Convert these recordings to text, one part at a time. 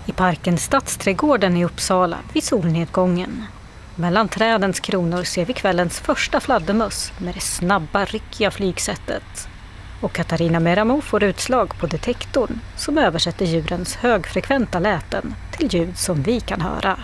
I parken Stadsträdgården i Uppsala vid solnedgången. Mellan trädens kronor ser vi kvällens första fladdermöss med det snabba, ryckiga flygsättet. Och Katarina Meramo får utslag på detektorn som översätter djurens högfrekventa läten till ljud som vi kan höra.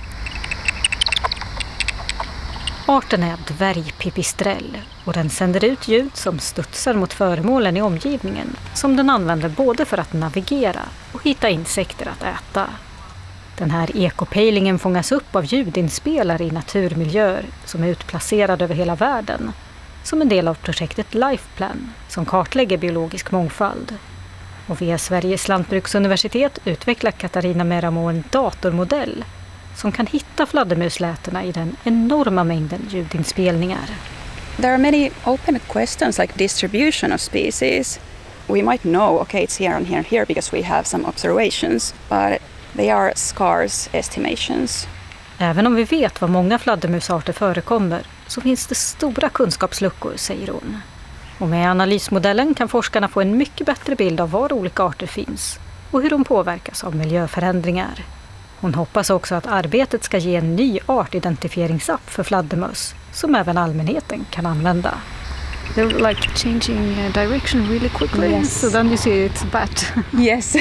Arten är dvärgpipistrell och den sänder ut ljud som studsar mot föremålen i omgivningen som den använder både för att navigera och hitta insekter att äta. Den här ekopejlingen fångas upp av ljudinspelare i naturmiljöer som är utplacerade över hela världen som en del av projektet Lifeplan som kartlägger biologisk mångfald. Och via Sveriges lantbruksuniversitet utvecklar Katarina Meramo en datormodell som kan hitta fladdermuslätena i den enorma mängden ljudinspelningar. There are many open questions like distribution of species. We might know, okay, it's here and here and here because we have some observations, but they are scarce estimations. Även om vi vet vad många fladdermusarter förekommer så finns det stora kunskapsluckor, säger hon. Och med analysmodellen kan forskarna få en mycket bättre bild av var olika arter finns och hur de påverkas av miljöförändringar. Hon hoppas också att arbetet ska ge en ny artidentifieringsapp för fladdermöss som även allmänheten kan använda. They're like changing direction really quickly, yes. So then you see it's bat. Yes.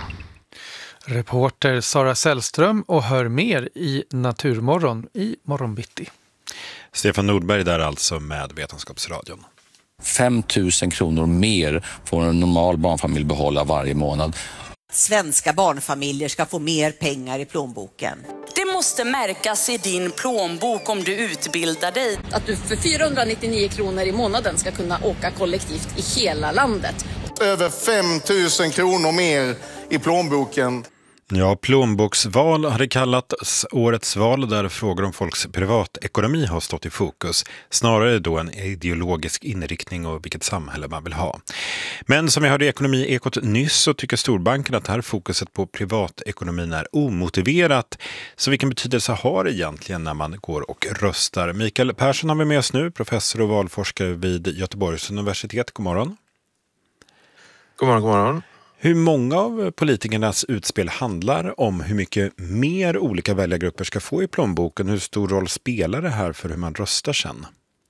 Reporter Sara Sällström och hör mer i Naturmorgon i morgonbitti. Stefan Nordberg där alltså med Vetenskapsradion. 5 000 kronor mer får en normal barnfamilj behålla varje månad. Svenska barnfamiljer ska få mer pengar i plånboken. Det måste märkas i din plånbok om du utbildar dig. Att du för 499 kronor i månaden ska kunna åka kollektivt i hela landet. Över 5 000 kronor mer i plånboken. Ja, plånboksval har det kallats årets val där frågor om folks privatekonomi har stått i fokus. Snarare då en ideologisk inriktning och vilket samhälle man vill ha. Men som jag hörde i Ekonomi-ekot nyss så tycker storbanken att det här fokuset på privatekonomin är omotiverat. Så vilken betydelse har det egentligen när man går och röstar? Mikael Persson har vi med oss nu, professor och valforskare vid Göteborgs universitet. God morgon. God morgon, god morgon. Hur många av politikernas utspel handlar om hur mycket mer olika väljargrupper ska få i plånboken? Hur stor roll spelar det här för hur man röstar sen?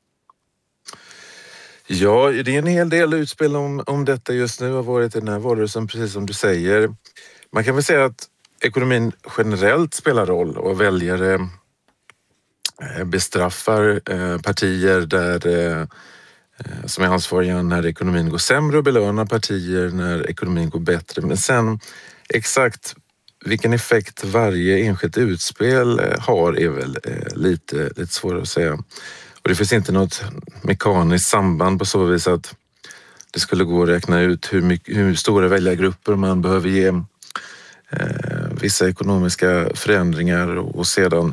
Ja, det är en hel del utspel om detta just nu har varit i den här valrörelsen, precis som du säger. Man kan väl säga att ekonomin generellt spelar roll och väljare bestraffar partier där som är ansvariga när ekonomin går sämre och belönar partier när ekonomin går bättre. Men sen exakt vilken effekt varje enskilt utspel har är väl lite svårare att säga. Och det finns inte något mekaniskt samband på så vis att det skulle gå att räkna ut hur stora väljargrupper man behöver ge vissa ekonomiska förändringar och sedan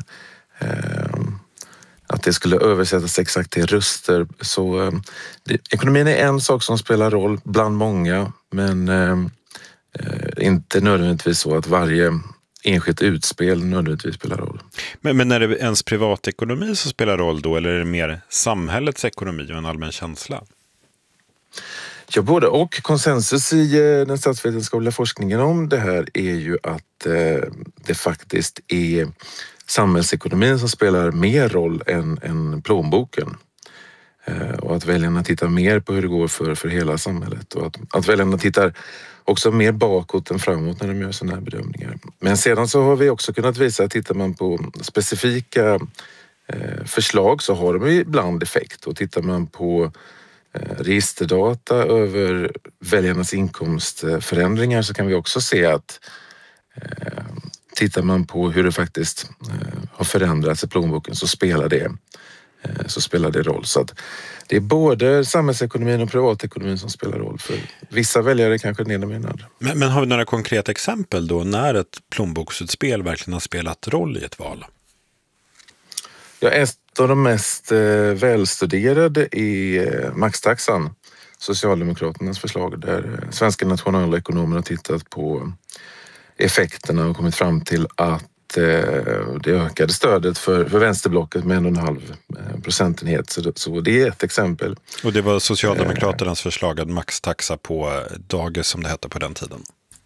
att det skulle översättas exakt till röster. Så ekonomin är en sak som spelar roll bland många, men inte nödvändigtvis så att varje enskilt utspel nödvändigtvis spelar roll. Men är det ens privatekonomi som spelar roll då, eller är det mer samhällets ekonomi och en allmän känsla? Ja, både och. Konsensus i den statsvetenskapliga forskningen om det här är ju att det faktiskt är samhällsekonomin som spelar mer roll än plånboken. Och att väljarna tittar mer på hur det går för hela samhället. Och att väljarna tittar också mer bakåt än framåt när de gör sådana här bedömningar. Men sedan så har vi också kunnat visa att tittar man på specifika förslag så har de ibland effekt. Och tittar man på registerdata över väljarnas inkomstförändringar så kan vi också se att tittar man på hur det faktiskt har förändrats i plånboken så spelar det roll. Så att det är både samhällsekonomin och privatekonomin som spelar roll. För vissa väljare kanske det ena med den andra. Men har vi några konkreta exempel då när ett plånboksutspel verkligen har spelat roll i ett val? Ja, ett av de mest välstuderade är maxtaxan, Socialdemokraternas förslag, där svenska nationalekonomer har tittat på effekterna och kommit fram till att det ökade stödet för vänsterblocket med 1,5 procentenhet. Så det är ett exempel. Och det var Socialdemokraternas förslag att maxtaxa på dagis som det hette på den tiden?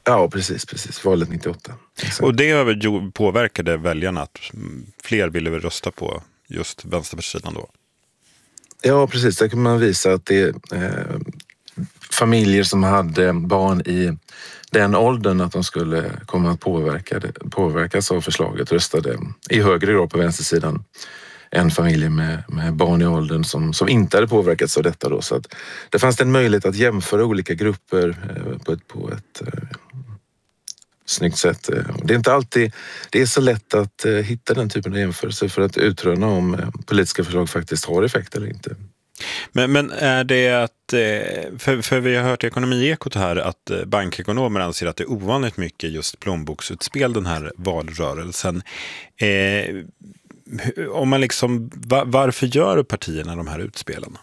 Ja, precis. Valet 98. Exakt. Och det påverkade väljarna att fler ville rösta på just vänsterpartisidan då? Ja, precis. Där kan man visa att det familjer som hade barn i den åldern att de skulle komma att påverkas av förslaget röstade i högre grad på vänstersidan än familjer med barn i åldern som inte hade påverkats av detta då. Så att det fanns en möjlighet att jämföra olika grupper på ett snyggt sätt. Det är inte alltid det är så lätt att hitta den typen av jämförelser för att utröna om politiska förslag faktiskt har effekt eller inte. Men är det att, för vi har hört i Ekonomiekot här att bankekonomer anser att det är ovanligt mycket just plånboksutspel den här valrörelsen. Om man liksom, varför gör partierna de här utspelen?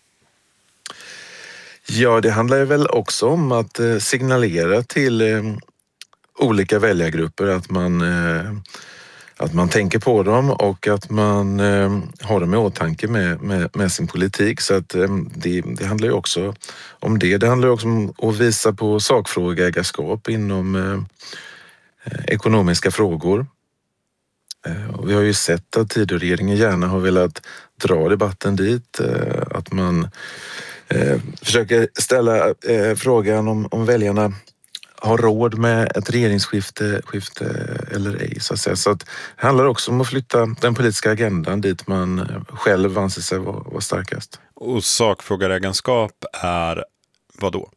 Ja, det handlar ju väl också om att signalera till olika väljargrupper att man tänker på dem och att man har dem i åtanke med sin politik. Så att det handlar ju också om det. Det handlar också om att visa på sakfrågeägarskap inom ekonomiska frågor. Och vi har ju sett att Tidöregeringen gärna har velat dra debatten dit. Att man försöker ställa frågan om väljarna har råd med ett regeringsskifte eller ej, så att säga. Så att det handlar också om att flytta den politiska agendan dit man själv anser sig vara starkast. Och sakfrågeägarskap är vad då?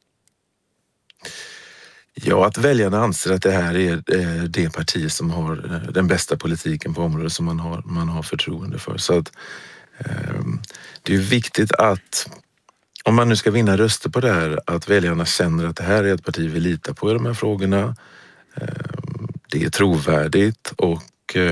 Ja, att väljarna anser att det här är det parti som har den bästa politiken på området som man har förtroende för. Så att det är viktigt att om man nu ska vinna röster på det här, att väljarna känner att det här är ett parti vi litar på i de här frågorna. Det är trovärdigt och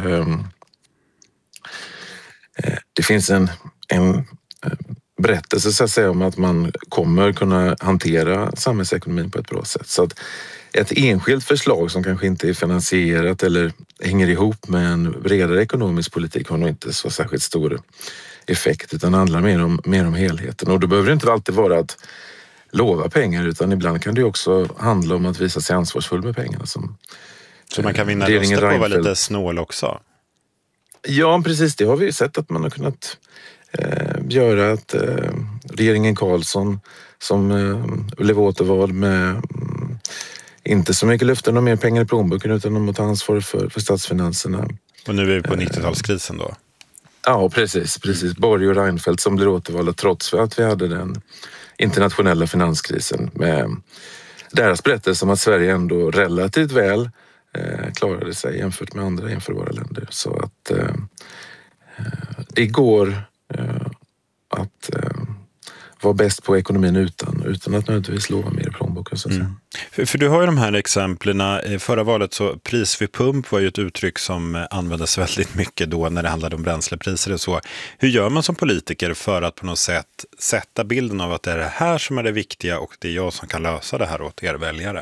det finns en berättelse så att säga om att man kommer kunna hantera samhällsekonomin på ett bra sätt. Så att ett enskilt förslag som kanske inte är finansierat eller hänger ihop med en bredare ekonomisk politik har nog inte så särskilt stor effekt, utan handlar mer om helheten. Och då behöver det inte alltid vara att lova pengar, utan ibland kan det också handla om att visa sig ansvarsfull med pengarna. Så man kan vinna röster på att vara lite snål också? Ja, precis. Det har vi ju sett att man har kunnat göra. Att regeringen Karlsson som blev återvald med inte så mycket löften om mer pengar i plånboken utan om att ta ansvar för statsfinanserna. Och nu är vi på 90-talskrisen då? Ja, precis. Borg och Reinfeldt som blir återvalda trots att vi hade den internationella finanskrisen med deras berättelse om att Sverige ändå relativt väl klarade sig jämfört med andra jämförbara länder. Så att det går att vara bäst på ekonomin utan att nödvändigtvis lova mer i plånboken. Så att säga. För du har ju de här exemplen. I förra valet så pris vid pump var ju ett uttryck som användes väldigt mycket då när det handlade om bränslepriser och så. Hur gör man som politiker för att på något sätt sätta bilden av att det är det här som är det viktiga och det är jag som kan lösa det här åt er väljare?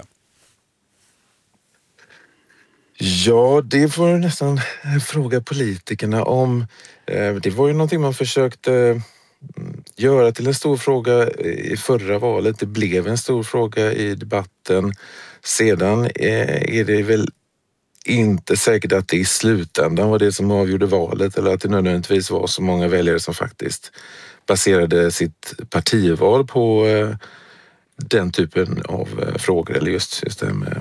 Ja, det får nästan fråga politikerna om. Det var ju någonting man försökte göra till en stor fråga i förra valet. Det blev en stor fråga i debatten. Sedan är det väl inte säkert att det i slutändan var det som avgjorde valet eller att det nödvändigtvis var så många väljare som faktiskt baserade sitt partival på den typen av frågor eller just det med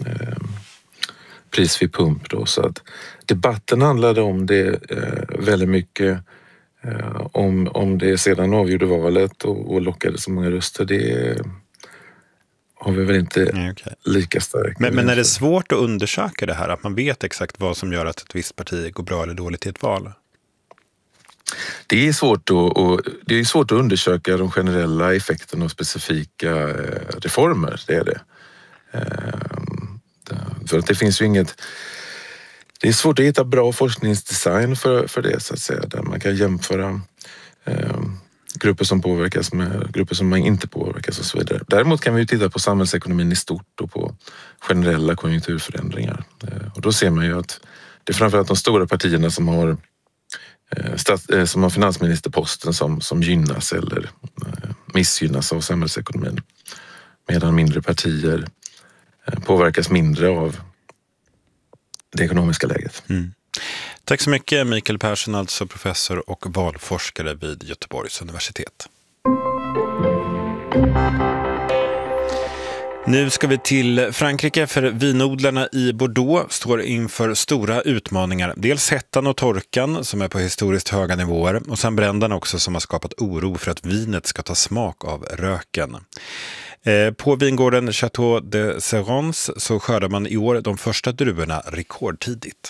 pris vid pump då. Så att debatten handlade om det väldigt mycket. Om det sedan avgjorde valet och lockade så många röster, det har vi väl inte lika starkt. Men är det svårt att undersöka det här? Att man vet exakt vad som gör att ett visst parti går bra eller dåligt i ett val? Det är svårt att undersöka de generella effekterna av specifika reformer, det är det. För att det finns ju inget. Det är svårt att hitta bra forskningsdesign för det så att säga, där man kan jämföra grupper som påverkas med grupper som man inte påverkas och så vidare. Däremot kan vi ju titta på samhällsekonomin i stort och på generella konjunkturförändringar. Och då ser man ju att det är framförallt de stora partierna som har finansministerposten som gynnas eller missgynnas av samhällsekonomin. Medan mindre partier påverkas mindre av det ekonomiska läget. Mm. Tack så mycket Mikael Persson, alltså professor och valforskare vid Göteborgs universitet. Nu ska vi till Frankrike, för vinodlarna i Bordeaux står inför stora utmaningar. Dels hettan och torkan som är på historiskt höga nivåer, och sen bränderna också som har skapat oro för att vinet ska ta smak av röken. På vingården Château de Serrans så skördar man i år de första druvorna rekordtidigt.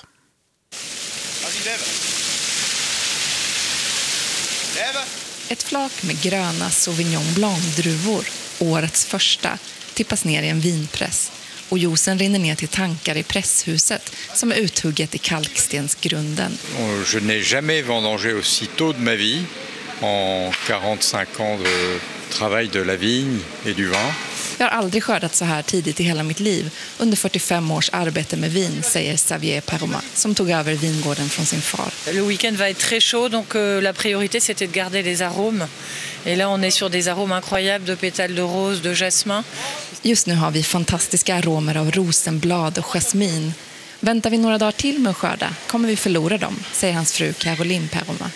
Ett flak med gröna Sauvignon Blanc-druvor, årets första, tippas ner i en vinpress och juicen rinner ner till tankar i presshuset som är uthugget i kalkstensgrunden. Je n'ai jamais vendangé aussi tôt de ma vie en 45 ans de travail de la vigne et du vin. Jag har aldrig skördat så här tidigt i hela mitt liv under 45 års arbete med vin, säger Xavier Perroma som tog över vingården från sin far. Le week-end va être très chaud, donc la priorité c'était de garder les arômes. Et là on est sur des arômes incroyables de pétales de rose, de jasmin. Just nu har vi fantastiska aromer av rosenblad och jasmin. Väntar vi några dagar till med att skörda kommer vi förlora dem, säger hans fru Caroline Perroma.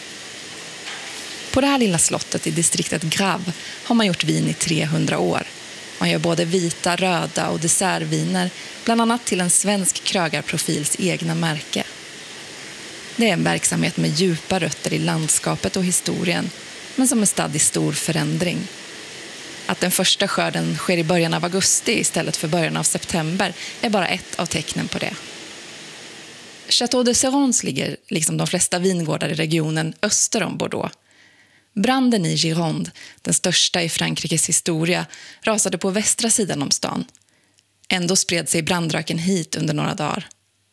På det här lilla slottet i distriktet Grave har man gjort vin i 300 år. Man gör både vita, röda och dessertviner, bland annat till en svensk krögarprofils egna märke. Det är en verksamhet med djupa rötter i landskapet och historien, men som är stadd i stor förändring. Att den första skörden sker i början av augusti istället för början av september är bara ett av tecknen på det. Château de Serrans ligger, liksom de flesta vingårdar i regionen, öster om Bordeaux. Branden i Gironde, den största i Frankrikes historia, rasade på västra sidan om stan. Ändå spred sig brandraken hit under några dagar.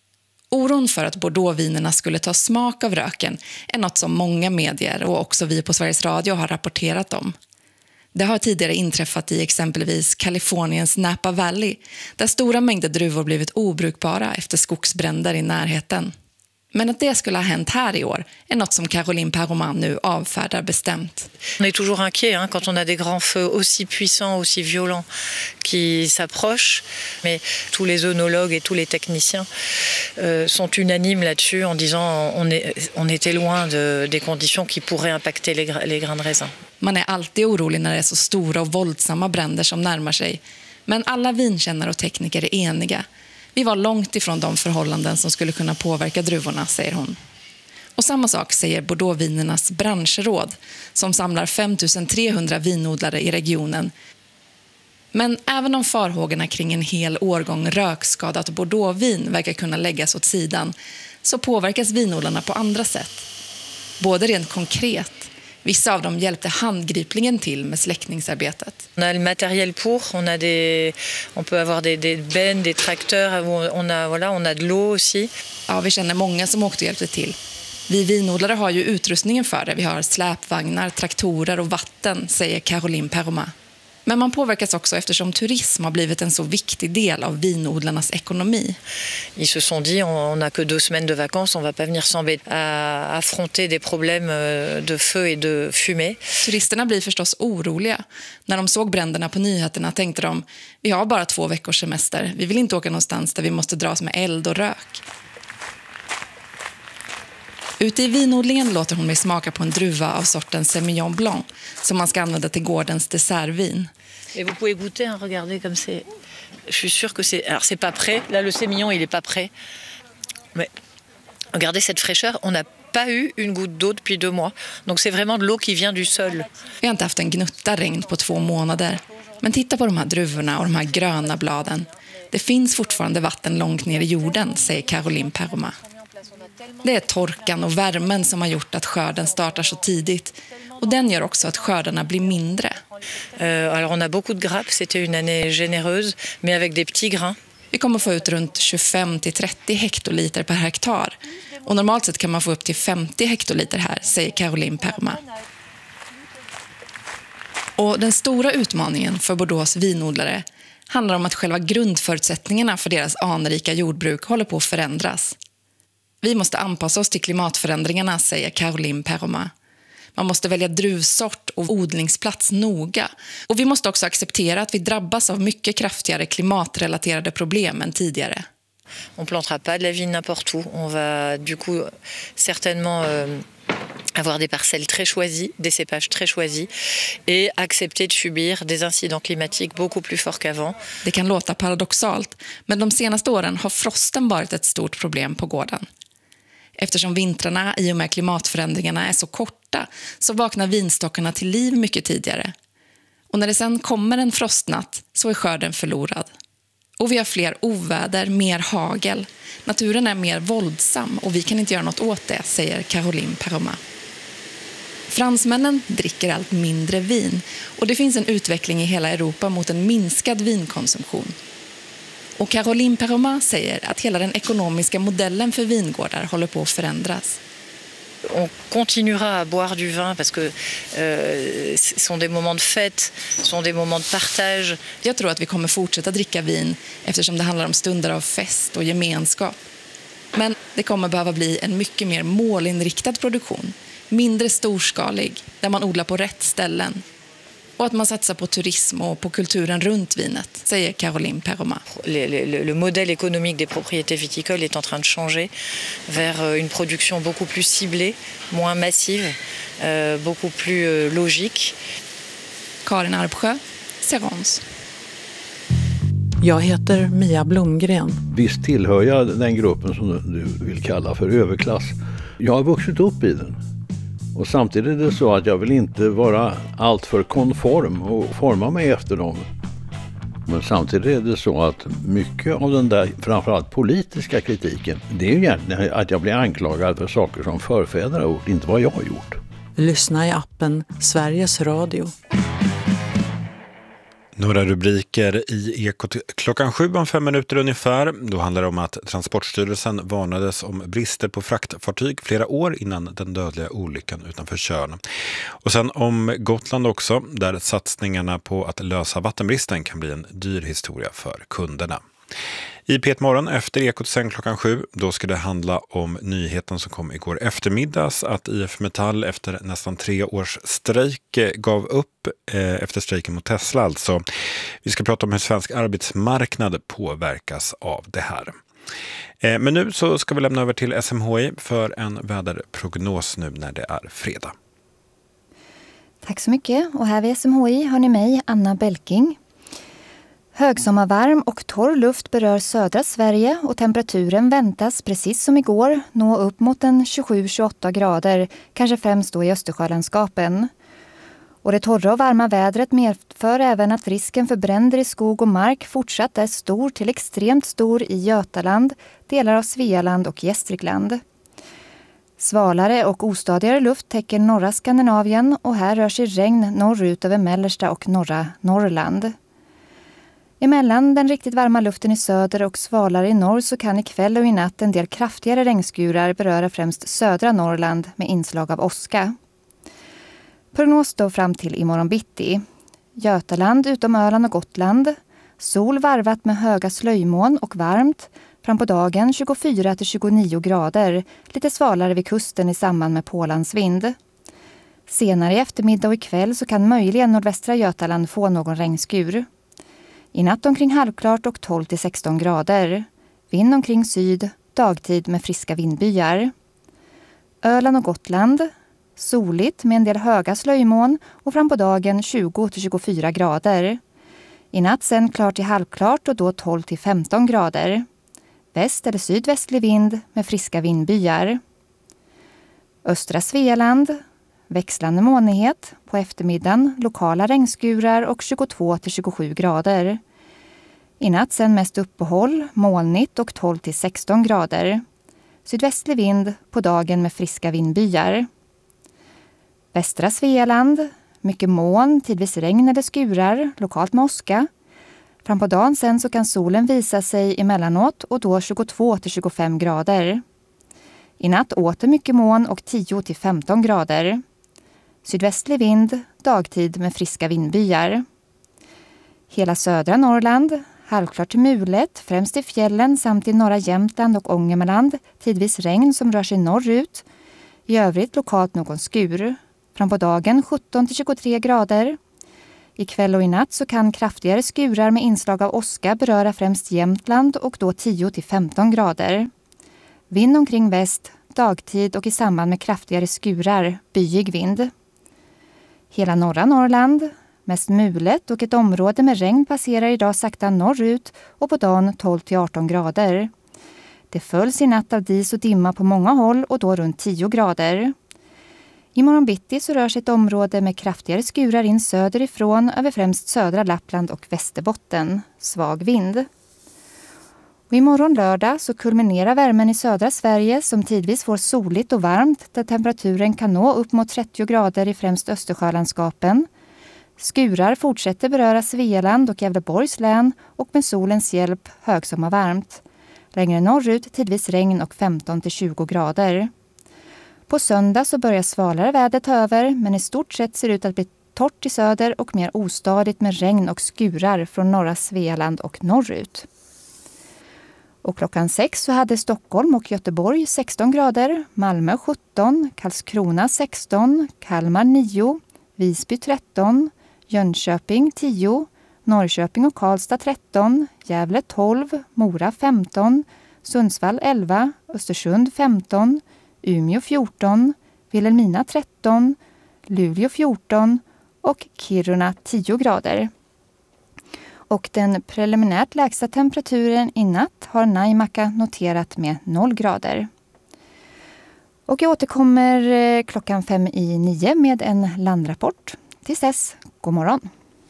Oron för att Bordeauxvinerna skulle ta smak av röken är något som många medier och också vi på Sveriges Radio har rapporterat om. Det har tidigare inträffat i exempelvis Kaliforniens Napa Valley, där stora mängder druvor blivit obrukbara efter skogsbränder i närheten. Men att det skulle ha hänt här i år är något som Caroline Perroma nu avfärdar bestämt. On est toujours inquiet quand on a des grands feux aussi puissants, aussi violents qui s'approchent. Mais tous les œnologues et tous les techniciens sont unanimes là-dessus en disant on était loin des conditions qui pourraient impacter les grains de raisin. Man är alltid orolig när det är så stora och våldsamma bränder som närmar sig. Men alla vinkännare och tekniker är eniga. Vi var långt ifrån de förhållanden som skulle kunna påverka druvorna, säger hon. Och samma sak säger Bordeauxvinernas branschråd som samlar 5300 vinodlare i regionen. Men även om farhågorna kring en hel årgång rökskadat Bordeauxvin verkar kunna läggas åt sidan så påverkas vinodlarna på andra sätt. Både rent konkret. Vissa av dem hjälpte handgripligen till med släckningsarbetet. On a le matériel pour, on peut avoir des bennes, des tracteurs, on a de l'eau aussi. Ja, vi känner många som åkte och hjälpte till. Vi vinodlare har ju utrustningen för det. Vi har släpvagnar, traktorer och vatten, säger Caroline Perroma. Men man påverkas också eftersom turism har blivit en så viktig del av vinodlarnas ekonomi. Ils se sont dit on n'a que 2 semaines de vacances, on va pas venir s'embêter à affronter des problèmes de feu et de fumée. Turisterna blir förstås oroliga. När de såg bränderna på nyheterna tänkte de vi har bara 2 veckors semester. Vi vill inte åka någonstans där vi måste dras med eld och rök. Ute i vinodlingen låter hon mig smaka på en druva av sorten Sauvignon Blanc som man ska använda till gårdens dessertvin. Et vous pouvez goûter, regardez comme c'est. Je suis sûre que c'est pas prêt. Là le sémillon il est pas prêt. Mais regardez cette fraîcheur, on n'a pas eu une goutte d'eau depuis 2 mois. Donc c'est vraiment de l'eau qui vient du sol. Vi har inte haft en gnutta regn på 2 månader. Men titta på de här druvorna och de här gröna bladen. Det finns fortfarande vatten långt ner i jorden, säger Caroline Perroma. Det är torkan och värmen som har gjort att skörden startar så tidigt. Och den gör också att skördarna blir mindre. Alors on a beaucoup de grappes, c'était une année généreuse, mais avec des petits grains. Vi kommer få ut runt 25-30 hektoliter per hektar. Och normalt sett kan man få upp till 50 hektoliter här, säger Caroline Perroma. Och den stora utmaningen för Bordeaux vinodlare handlar om att själva grundförutsättningarna för deras anrika jordbruk håller på att förändras. Vi måste anpassa oss till klimatförändringarna, säger Caroline Perroma. Man måste välja druvsort och odlingsplats noga. Och vi måste också acceptera att vi drabbas av mycket kraftigare klimatrelaterade problem än tidigare. On plantera pas de la vigne n'importe où. On va du coup certainement avoir des parcelles très choisies, des cépages très choisis et accepter de subir des incidents climatiques beaucoup plus forts qu'avant. Det kan låta paradoxalt, men de senaste åren har frosten varit ett stort problem på gården. Eftersom vintrarna i och med klimatförändringarna är så korta så vaknar vinstockarna till liv mycket tidigare. Och när det sen kommer en frostnatt så är skörden förlorad. Och vi har fler oväder, mer hagel. Naturen är mer våldsam och vi kan inte göra något åt det, säger Caroline Perroma. Fransmännen dricker allt mindre vin och det finns en utveckling i hela Europa mot en minskad vinkonsumtion. Och Caroline Perroma säger att hela den ekonomiska modellen för vingårdar håller på att förändras. On continuera à boire du vin parce que ce sont des moments de fête, ce sont des moments de partage. Jag tror att vi kommer fortsätta dricka vin eftersom det handlar om stunder av fest och gemenskap. Men det kommer behöva bli en mycket mer målinriktad produktion. Mindre storskalig, där man odlar på rätt ställen. Och att man satsar på turism och på kulturen runt vinet, säger Caroline Perroma. Le modèle économique des propriétés viticoles est en train de changer vers une production beaucoup plus ciblée, moins massive, beaucoup plus logique. Karin Arpsjö, Serrans. Jag heter Mia Blomgren. Visst tillhör jag den gruppen som du vill kalla för överklass. Jag har vuxit upp i den. Och samtidigt är det så att jag vill inte vara alltför konform och forma mig efter dem. Men samtidigt är det så att mycket av den där framförallt politiska kritiken, det är ju egentligen att jag blir anklagad för saker som förfäder har gjort, inte vad jag har gjort. Lyssna i appen Sveriges Radio. Några rubriker i Ekot 7:07 om 5 minuter ungefär. Då handlar det om att Transportstyrelsen varnades om brister på fraktfartyg flera år innan den dödliga olyckan utanför Tjörn. Och sen om Gotland också, där satsningarna på att lösa vattenbristen kan bli en dyr historia för kunderna. I P1 Morgon efter Ekot sen 7:00, då ska det handla om nyheten som kom igår eftermiddags att IF Metall efter nästan 3 års strejk gav upp efter strejken mot Tesla. Alltså, vi ska prata om hur svensk arbetsmarknad påverkas av det här. Men nu så ska vi lämna över till SMHI för en väderprognos nu när det är fredag. Tack så mycket, och här vid SMHI har ni mig, Anna Belking. Högsommarvarm och torr luft berör södra Sverige och temperaturen väntas precis som igår nå upp mot en 27-28 grader, kanske främst då i Östersjölandskapen. Och det torra och varma vädret medför även att risken för bränder i skog och mark fortsatt är stor till extremt stor i Götaland, delar av Svealand och Gästrikland. Svalare och ostadigare luft täcker norra Skandinavien och här rör sig regn norrut över mellersta och norra Norrland. Emellan den riktigt varma luften i söder och svalare i norr så kan ikväll och i natt en del kraftigare regnskurar beröra främst södra Norrland med inslag av åska. Prognos då fram till imorgon bitti. Götaland utom Öland och Gotland. Sol varvat med höga slöjmoln och varmt. Fram på dagen 24-29 grader. Lite svalare vid kusten i samband med pålandsvind. Senare i eftermiddag och ikväll så kan möjligen nordvästra Götaland få någon regnskur. I natt omkring halvklart och 12-16 grader. Vind omkring syd, dagtid med friska vindbyar. Öland och Gotland. Soligt med en del höga slöjmoln och fram på dagen 20-24 grader. I natt sen klart till halvklart och då 12-15 grader. Väst eller sydvästlig vind med friska vindbyar. Östra Svealand. Växlande molnighet, på eftermiddagen lokala regnskurar och 22-27 grader. I natt sen mest uppehåll, molnigt och 12-16 grader. Sydvästlig vind på dagen med friska vindbyar. Västra Svealand, mycket moln, tidvis regn eller skurar, lokalt med åska. Fram på dagen sen så kan solen visa sig emellanåt och då 22-25 grader. I natt åter mycket moln och 10-15 grader. Sydvästlig vind, dagtid med friska vindbyar. Hela södra Norrland, halvklart till mulet, främst i fjällen samt i norra Jämtland och Ångermanland, tidvis regn som rör sig norrut. I övrigt lokalt någon skur. Fram på dagen 17-23 grader. Ikväll och i natt så kan kraftigare skurar med inslag av åska beröra främst Jämtland och då 10-15 grader. Vind omkring väst, dagtid och i samband med kraftigare skurar, byig vind. Hela norra Norrland, mest mulet och ett område med regn passerar idag sakta norrut och på dagen 12-18 grader. Det följs i natt av dis och dimma på många håll och då runt 10 grader. Imorgon bitti så rör sig ett område med kraftigare skurar in söderifrån över främst södra Lappland och Västerbotten. Svag vind. Och imorgon lördag så kulminerar värmen i södra Sverige som tidvis får soligt och varmt där temperaturen kan nå upp mot 30 grader i främst Östersjölandskapen. Skurar fortsätter beröra Svealand och Gävleborgs län och med solens hjälp högsommarvarmt. Längre norrut tidvis regn och 15-20 grader. På söndag så börjar svalare väder ta över men i stort sett ser det ut att bli torrt i söder och mer ostadigt med regn och skurar från norra Svealand och norrut. Och klockan 6 så hade Stockholm och Göteborg 16 grader, Malmö 17, Karlskrona 16, Kalmar 9, Visby 13, Jönköping 10, Norrköping och Karlstad 13, Gävle 12, Mora 15, Sundsvall 11, Östersund 15, Umeå 14, Vilhelmina 13, Luleå 14 och Kiruna 10 grader. Och den preliminärt lägsta temperaturen i natt har Naimakka noterat med 0 grader. Och jag återkommer klockan 5:09 med en landrapport. Tills dess, god morgon.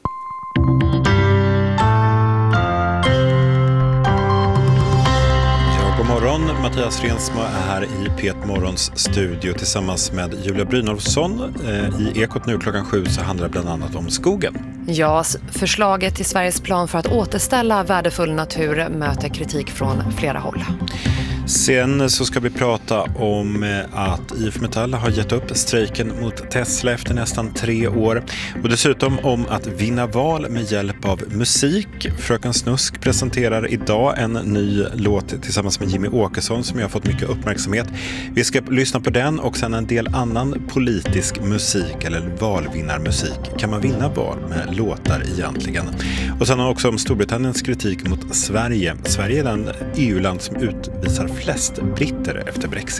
God morgon, Mattias Rensmo är här i P1 Morgons studio tillsammans med Julia Brynolfsson. I Ekot nu klockan 7 så handlar det bland annat om skogen. Ja, förslaget till Sveriges plan för att återställa värdefull natur möter kritik från flera håll. Sen så ska vi prata om att IF Metall har gett upp strejken mot Tesla efter nästan 3 år. Och dessutom om att vinna val med hjälp av musik. Fröken Snusk presenterar idag en ny låt tillsammans med Jimmy Åkesson som har fått mycket uppmärksamhet. Vi ska lyssna på den och sen en del annan politisk musik eller valvinnarmusik. Kan man vinna val med låtar egentligen? Och sen också om Storbritanniens kritik mot Sverige. Sverige är den EU-land som utvisar flest britter efter Brexit.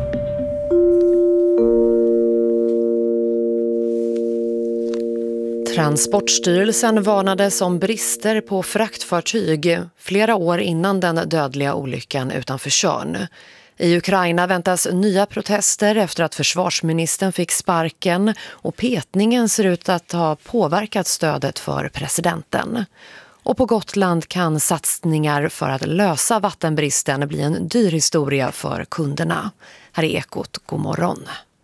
Transportstyrelsen varnades om brister på fraktfartyg flera år innan den dödliga olyckan utanför Tjörn. I Ukraina väntas nya protester efter att försvarsministern fick sparken och petningen ser ut att ha påverkat stödet för presidenten. Och på Gotland kan satsningar för att lösa vattenbristen bli en dyr historia för kunderna. Här är Ekot, god morgon.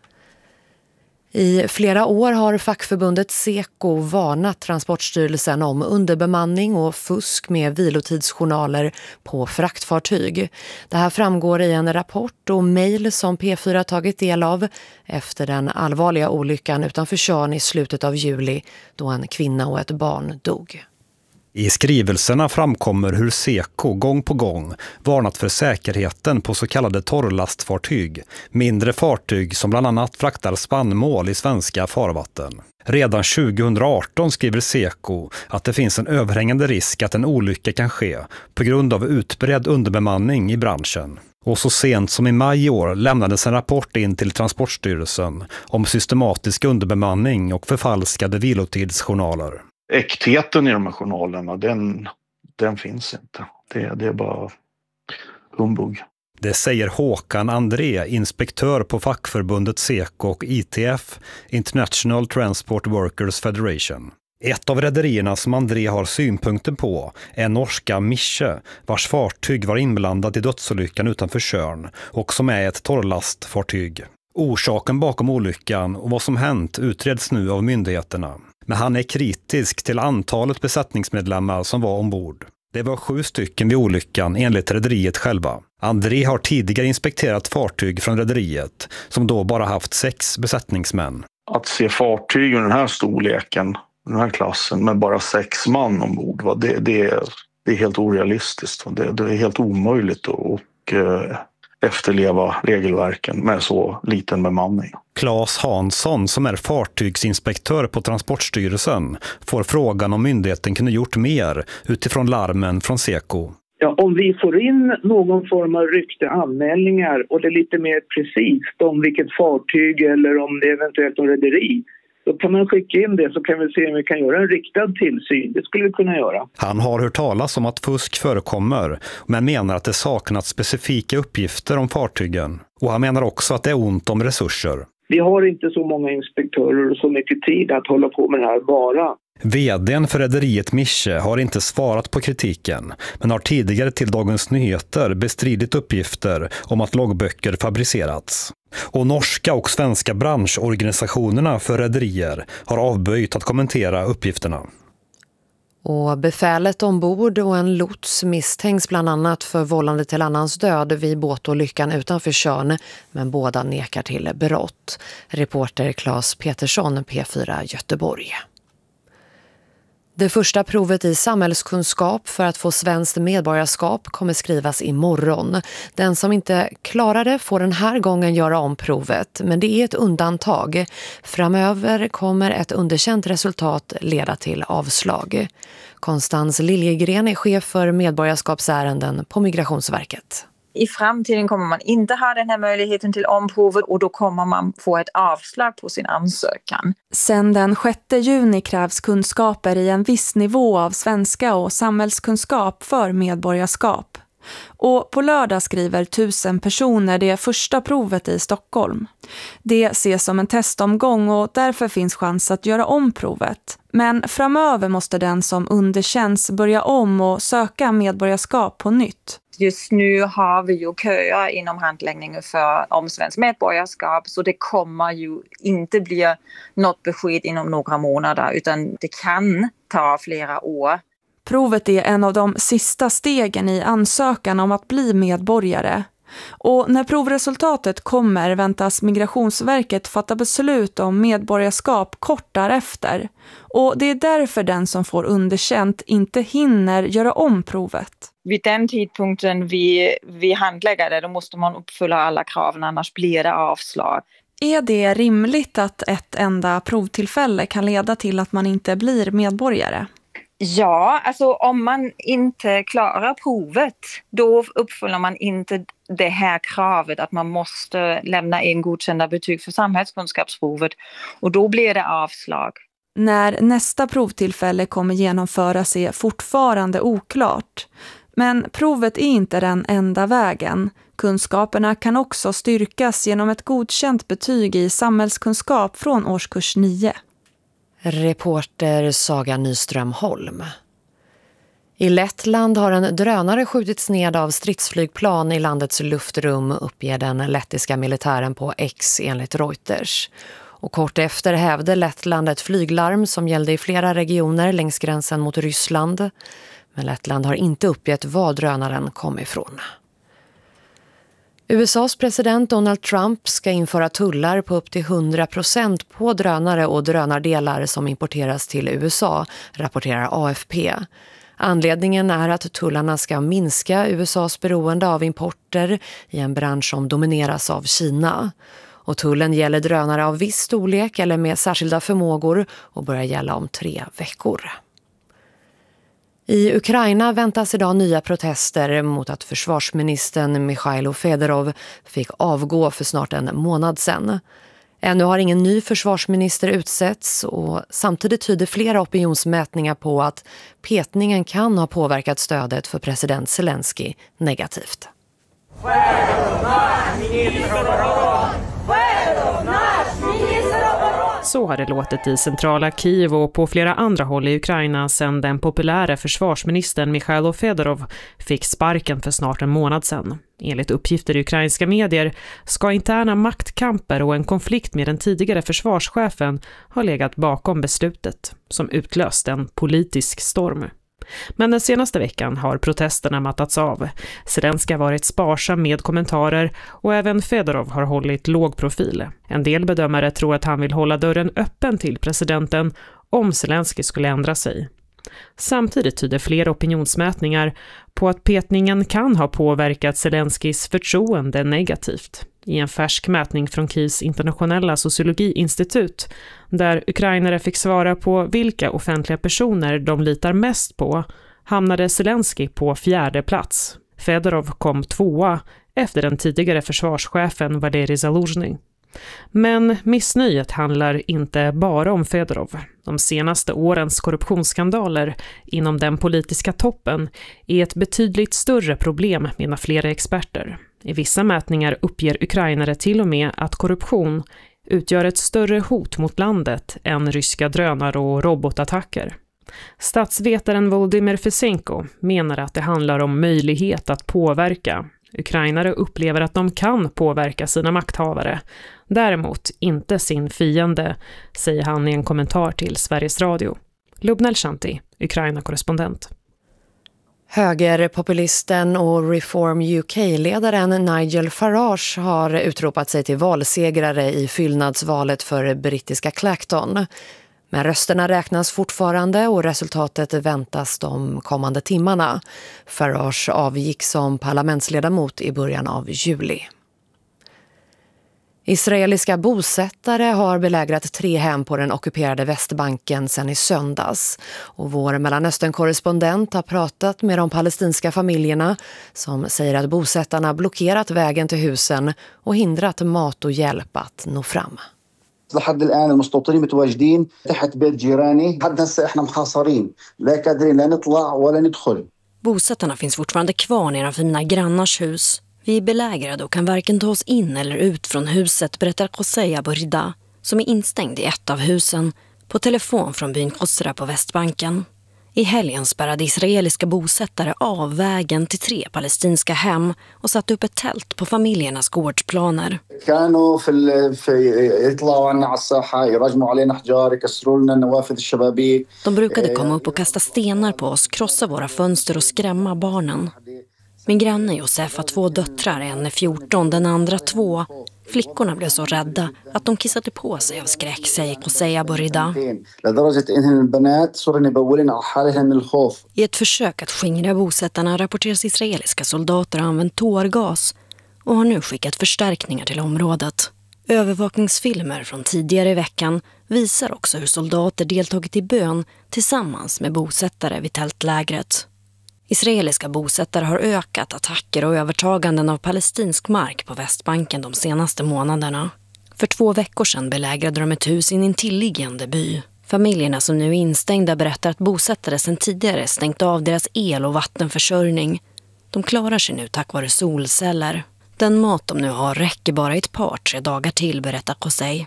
I flera år har fackförbundet Seko varnat Transportstyrelsen om underbemanning och fusk med vilotidsjournaler på fraktfartyg. Det här framgår i en rapport och mejl som P4 tagit del av efter den allvarliga olyckan utanför Tjörn i slutet av juli då en kvinna och ett barn dog. I skrivelserna framkommer hur Seko gång på gång varnat för säkerheten på så kallade torrlastfartyg, mindre fartyg som bland annat fraktar spannmål i svenska farvatten. Redan 2018 skriver Seko att det finns en överhängande risk att en olycka kan ske på grund av utbredd underbemanning i branschen. Och så sent som i maj i år lämnades en rapport in till Transportstyrelsen om systematisk underbemanning och förfalskade vilotidsjournaler. Äktheten i de här journalerna, den finns inte. Det är bara humbug. Det säger Håkan André, inspektör på fackförbundet Seko och ITF, International Transport Workers Federation. Ett av rederierna som André har synpunkter på är norska Mische, vars fartyg var inblandat i dödsolyckan utanför Tjörn och som är ett torrlastfartyg. Orsaken bakom olyckan och vad som hänt utreds nu av myndigheterna. Men han är kritisk till antalet besättningsmedlemmar som var ombord. Det var 7 stycken vid olyckan enligt rederiet själva. André har tidigare inspekterat fartyg från rederiet som då bara haft 6 besättningsmän. Att se fartyg i den här storleken, den här klassen med bara 6 man ombord, det är helt orealistiskt. Det är helt omöjligt att efterleva regelverken med så liten bemanning. Claes Hansson, som är fartygsinspektör på Transportstyrelsen, får frågan om myndigheten kunde gjort mer utifrån larmen från Seko. Ja, om vi får in någon form av anmälningar och det är lite mer precis om vilket fartyg eller om det är eventuellt en rederi, då kan man skicka in det, så kan vi se om vi kan göra en riktad tillsyn. Det skulle vi kunna göra. Han har hört talas om att fusk förekommer, men menar att det saknats specifika uppgifter om fartygen. Och han menar också att det är ont om resurser. Vi har inte så många inspektörer och så mycket tid att hålla på med det här bara. VD:n för rederiet Mische har inte svarat på kritiken, men har tidigare till Dagens Nyheter bestridit uppgifter om att loggböcker fabricerats. Och norska och svenska branschorganisationerna för rederier har avböjt att kommentera uppgifterna. Och befälet ombord och en lots misstänks bland annat för vållande till annans död vid båtolyckan utanför Tjörn, men båda nekar till brott. Reporter Claes Petersson, P4 Göteborg. Det första provet i samhällskunskap för att få svenskt medborgarskap kommer skrivas imorgon. Den som inte klarar det får den här gången göra om provet, men det är ett undantag. Framöver kommer ett underkänt resultat leda till avslag. Konstans Liljegren är chef för medborgarskapsärenden på Migrationsverket. I framtiden kommer man inte ha den här möjligheten till omprovet och då kommer man få ett avslag på sin ansökan. Sen den 6 juni krävs kunskaper i en viss nivå av svenska och samhällskunskap för medborgarskap. Och på lördag skriver 1000 personer det första provet i Stockholm. Det ses som en testomgång och därför finns chans att göra om provet. Men framöver måste den som underkänns börja om och söka medborgarskap på nytt. Just nu har vi ju köer inom handläggningen om svenskt medborgarskap, så det kommer ju inte bli något besked inom några månader, utan det kan ta flera år. Provet är en av de sista stegen i ansökan om att bli medborgare. Och när provresultatet kommer väntas Migrationsverket fatta beslut om medborgarskap kort därefter. Och det är därför den som får underkänt inte hinner göra om provet. Vid den tidpunkten vi handlägger det, då måste man uppfylla alla kraven, annars blir det avslag. Är det rimligt att ett enda provtillfälle kan leda till att man inte blir medborgare? Ja, alltså om man inte klarar provet, då uppfyller man inte det här kravet att man måste lämna en godkända betyg för samhällskunskapsprovet, och då blir det avslag. När nästa provtillfälle kommer genomföras är fortfarande oklart. Men provet är inte den enda vägen. Kunskaperna kan också styrkas genom ett godkänt betyg i samhällskunskap från årskurs 9. Reporter Saga Nyström Holm. I Lettland har en drönare skjutits ned av stridsflygplan i landets luftrum, uppger den lettiska militären på X enligt Reuters. Och kort efter hävde Lettland ett flyglarm som gällde i flera regioner längs gränsen mot Ryssland. Men Lettland har inte uppgett var drönaren kom ifrån. USAs president Donald Trump ska införa tullar på upp till 100% på drönare och drönardelar som importeras till USA, rapporterar AFP. Anledningen är att tullarna ska minska USAs beroende av importer i en bransch som domineras av Kina. Och tullen gäller drönare av viss storlek eller med särskilda förmågor och börjar gälla om 3 veckor. I Ukraina väntas idag nya protester mot att försvarsministern Mikhailo Fedorov fick avgå för snart en månad sedan. Ännu har ingen ny försvarsminister utsetts och samtidigt tyder flera opinionsmätningar på att petningen kan ha påverkat stödet för president Zelensky negativt. Så har det låtit i centrala Kiev och på flera andra håll i Ukraina sedan den populära försvarsministern Mikhailo Fedorov fick sparken för snart en månad sedan. Enligt uppgifter i ukrainska medier ska interna maktkamper och en konflikt med den tidigare försvarschefen ha legat bakom beslutet, som utlöst en politisk storm. Men den senaste veckan har protesterna mattats av. Zelensky har varit sparsam med kommentarer och även Fedorov har hållit låg profil. En del bedömare tror att han vill hålla dörren öppen till presidenten om Zelensky skulle ändra sig. Samtidigt tyder flera opinionsmätningar på att petningen kan ha påverkat Zelenskis förtroende negativt. I en färsk mätning från KIs internationella sociologiinstitut, där ukrainare fick svara på vilka offentliga personer de litar mest på, hamnade Zelensky på 4:e plats. Fedorov kom 2:a efter den tidigare försvarschefen Valerij Zaluzhny. Men missnöjet handlar inte bara om Fedorov. De senaste årens korruptionsskandaler inom den politiska toppen är ett betydligt större problem, menar flera experter. I vissa mätningar uppger ukrainare till och med att korruption utgör ett större hot mot landet än ryska drönare och robotattacker. Statsvetaren Volodymyr Fesenko menar att det handlar om möjlighet att påverka. Ukrainare upplever att de kan påverka sina makthavare, däremot inte sin fiende, säger han i en kommentar till Sveriges Radio. Lubnel Shanti, Ukraina-korrespondent. Högerpopulisten och Reform UK-ledaren Nigel Farage har utropat sig till valsegrare i fyllnadsvalet för brittiska Clacton. Men rösterna räknas fortfarande och resultatet väntas de kommande timmarna. Farage avgick som parlamentsledamot i början av juli. Israeliska bosättare har belägrat 3 hem på den ockuperade Västbanken sedan i söndags. Och vår Mellanöstern-korrespondent har pratat med de palestinska familjerna som säger att bosättarna blockerat vägen till husen och hindrat mat och hjälp att nå fram. لحد الآن المستوطنين متواجدين تحت بيت جيراني حتى هسه احنا محاصرين لا قادرين لا نطلع ولا ندخل. Bosättarna finns fortfarande kvar nedan för mina grannars hus. Vi är belägrade och kan varken ta oss in eller ut från huset, berättar Qosay Aburida, som är instängd i ett av husen, på telefon från byn Qosra på Västbanken. I helgen spärrade israeliska bosättare av vägen till 3 palestinska hem och satte upp ett tält på familjernas gårdsplaner. De brukade komma upp och kasta stenar på oss, krossa våra fönster och skrämma barnen. Min granne Josef har 2 döttrar, en är 14, den andra 2. Flickorna blev så rädda att de kissade på sig av skräck, säger Qosay Aburida. I ett försök att skingra bosättarna rapporteras israeliska soldater har använt tårgas och har nu skickat förstärkningar till området. Övervakningsfilmer från tidigare i veckan visar också hur soldater deltagit i bön tillsammans med bosättare vid tältlägret. Israeliska bosättare har ökat attacker och övertaganden av palestinsk mark på Västbanken de senaste månaderna. För 2 veckor sedan belägrade de ett hus i en intilliggande by. Familjerna som nu är instängda berättar att bosättare sedan tidigare stängt av deras el- och vattenförsörjning. De klarar sig nu tack vare solceller. Den mat de nu har räcker bara ett par 3 dagar till, berättar Qosay.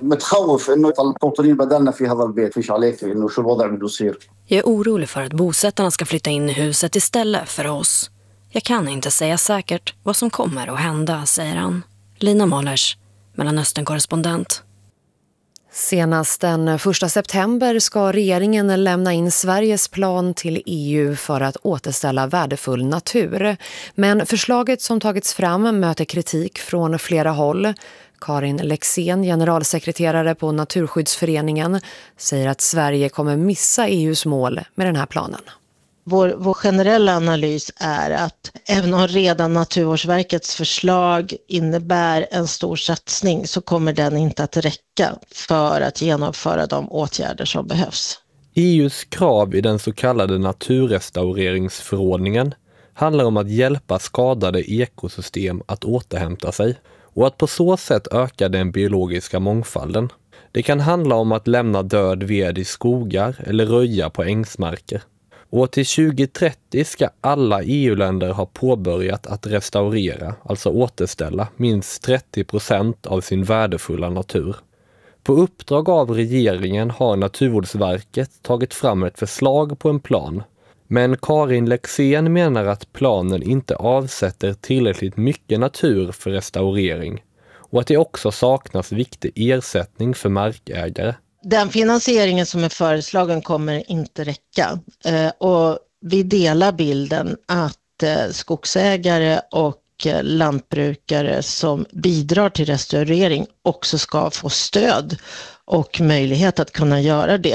Jag är orolig för att bosättarna ska flytta in i huset istället för oss. Jag kan inte säga säkert vad som kommer att hända, säger han. Lina Mollers, Mellanöstern-korrespondent. Senast den 1 september ska regeringen lämna in Sveriges plan till EU för att återställa värdefull natur. Men förslaget som tagits fram möter kritik från flera håll. Karin Lexén, generalsekreterare på Naturskyddsföreningen, säger att Sverige kommer missa EUs mål med den här planen. Vår generella analys är att även om redan Naturvårdsverkets förslag innebär en stor satsning så kommer den inte att räcka för att genomföra de åtgärder som behövs. EUs krav i den så kallade naturrestaureringsförordningen handlar om att hjälpa skadade ekosystem att återhämta sig och att på så sätt öka den biologiska mångfalden. Det kan handla om att lämna död ved i skogar eller röja på ängsmarker. Och till 2030 ska alla EU-länder ha påbörjat att restaurera, alltså återställa, minst 30% av sin värdefulla natur. På uppdrag av regeringen har Naturvårdsverket tagit fram ett förslag på en plan. Men Karin Lexén menar att planen inte avsätter tillräckligt mycket natur för restaurering och att det också saknas viktig ersättning för markägare. Den finansieringen som är föreslagen kommer inte räcka och vi delar bilden att skogsägare och lantbrukare som bidrar till restaurering också ska få stöd och möjlighet att kunna göra det.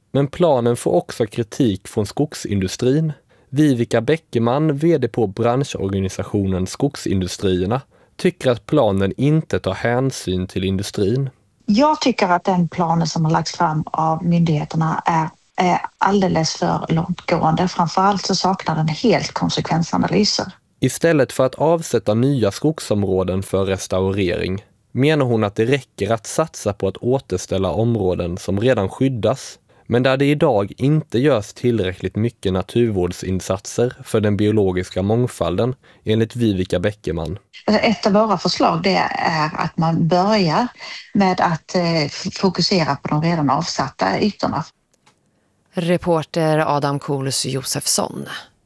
Men planen får också kritik från skogsindustrin. Vivica Bäckeman, vd på branschorganisationen Skogsindustrierna, tycker att planen inte tar hänsyn till industrin. Jag tycker att den planen som har lagts fram av myndigheterna är alldeles för långtgående. Framförallt så saknar den helt konsekvensanalyser. Istället för att avsätta nya skogsområden för restaurering menar hon att det räcker att satsa på att återställa områden som redan skyddas, men där det idag inte görs tillräckligt mycket naturvårdsinsatser för den biologiska mångfalden, enligt Vivica Bäckeman. Ett av våra förslag det är att man börjar med att fokusera på de redan avsatta ytorna. Reporter Adam Kouls Josefsson.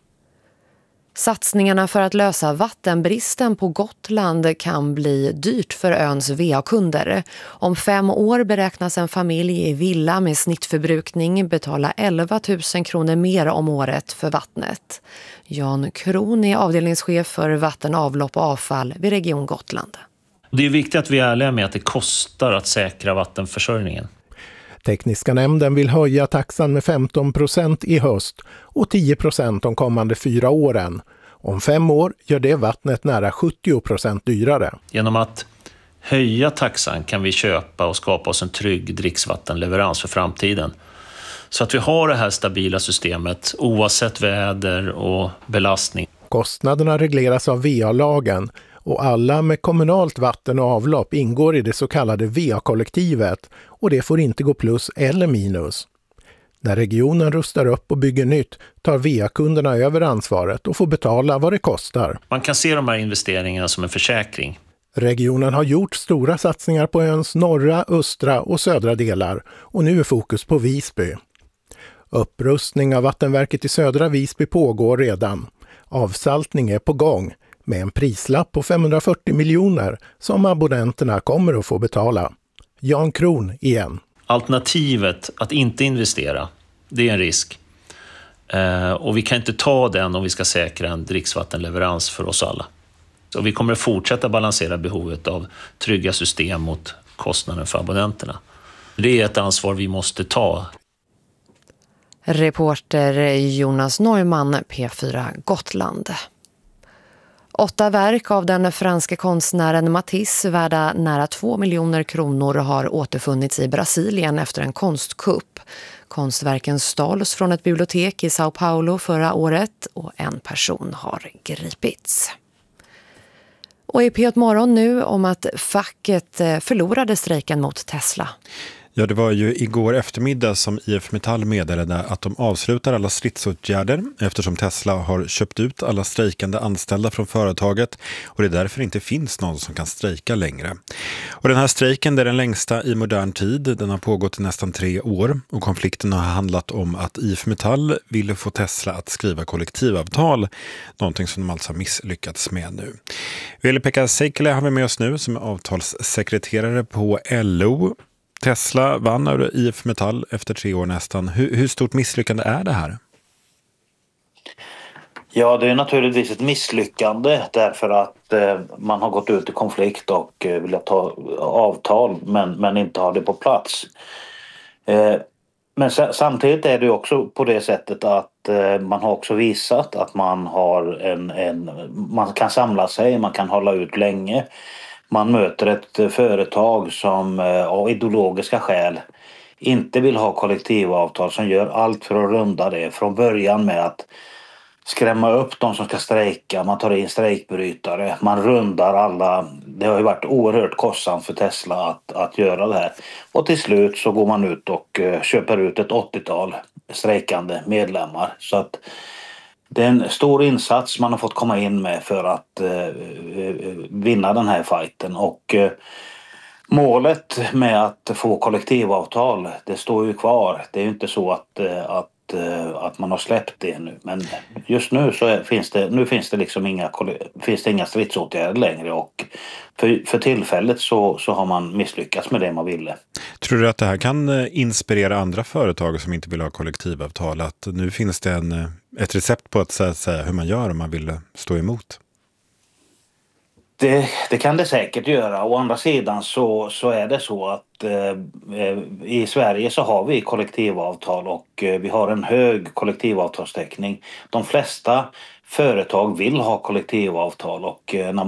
Satsningarna för att lösa vattenbristen på Gotland kan bli dyrt för öns VA-kunder. Om 5 år beräknas en familj i villa med snittförbrukning betala 11 000 kronor mer om året för vattnet. Jan Kron är avdelningschef för vatten, avlopp och avfall vid Region Gotland. Det är viktigt att vi är ärliga med att det kostar att säkra vattenförsörjningen. Tekniska nämnden vill höja taxan med 15% i höst och 10% de kommande 4 åren. Om 5 år gör det vattnet nära 70% dyrare. Genom att höja taxan kan vi köpa och skapa oss en trygg dricksvattenleverans för framtiden. Så att vi har det här stabila systemet oavsett väder och belastning. Kostnaderna regleras av VA-lagen och alla med kommunalt vatten och avlopp ingår i det så kallade VA-kollektivet och det får inte gå plus eller minus. När regionen rustar upp och bygger nytt tar VA-kunderna över ansvaret och får betala vad det kostar. Man kan se de här investeringarna som en försäkring. Regionen har gjort stora satsningar på öns norra, östra och södra delar och nu är fokus på Visby. Upprustning av vattenverket i södra Visby pågår redan. Avsaltning är på gång med en prislapp på 540 miljoner som abonnenterna kommer att få betala. Jan Kron igen. Alternativet att inte investera, det är en risk. Och vi kan inte ta den om vi ska säkra en dricksvattenleverans för oss alla. Så vi kommer att fortsätta balansera behovet av trygga system mot kostnaden för abonnenterna. Det är ett ansvar vi måste ta. Reporter Jonas Neumann, P4 Gotland. 8 verk av den franska konstnären Matisse värda nära 2 miljoner kronor har återfunnits i Brasilien efter en konstkupp. Konstverken stals från ett bibliotek i São Paulo förra året och en person har gripits. Och i P1 Morgon nu om att facket förlorade strejken mot Tesla. Ja, det var ju igår eftermiddag som IF Metall meddelade att de avslutar alla stridsåtgärder eftersom Tesla har köpt ut alla strejkande anställda från företaget och det därför inte finns någon som kan strejka längre. Och den här strejken är den längsta i modern tid. Den har pågått i nästan 3 år och konflikten har handlat om att IF Metall ville få Tesla att skriva kollektivavtal, någonting som de alltså har misslyckats med nu. Veli-Pekka Seikkilä har vi med oss nu som är avtalssekreterare på LO. Tesla vann över IF Metall efter 3 år nästan. Hur stort misslyckande är det här? Ja, det är naturligtvis ett misslyckande därför att man har gått ut i konflikt och vill ta avtal men inte ha det på plats. Men samtidigt är det också på det sättet att man har också visat att man har man kan samla sig, man kan hålla ut länge. Man möter ett företag som av ideologiska skäl inte vill ha kollektivavtal som gör allt för att runda det från början med att skrämma upp de som ska strejka. Man tar in strejkbrytare, man rundar alla. Det har ju varit oerhört kostsamt för Tesla att göra det här. Och till slut så går man ut och köper ut ett 80-tal strejkande medlemmar. Så att det är en stor insats man har fått komma in med för att vinna den här fighten. Och målet med att få kollektivavtal, det står ju kvar. Det är ju inte så att man har släppt det nu. Men just nu så finns det liksom inga stridsåtgärder längre. Och för tillfället så har man misslyckats med det man ville. Tror du att det här kan inspirera andra företag som inte vill ha kollektivavtal? Att nu finns det ett recept på att säga hur man gör om man vill stå emot? Det kan det säkert göra. Å andra sidan så är det så att i Sverige så har vi kollektivavtal och vi har en hög kollektivavtalstäckning. De flesta företag vill ha kollektivavtal och när